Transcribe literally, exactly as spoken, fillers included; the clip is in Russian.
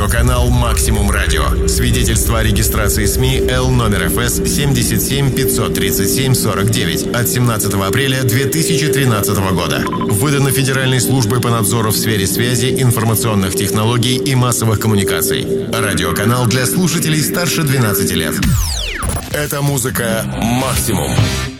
Радиоканал «Максимум Радио». Свидетельство о регистрации СМИ Л номер эф эс семьдесят семь пятьсот тридцать семь сорок девять от семнадцатого апреля две тысячи тринадцатого года. Выдано Федеральной службой по надзору в сфере связи, информационных технологий и массовых коммуникаций. Радиоканал для слушателей старше двенадцати лет. Это музыка «Максимум».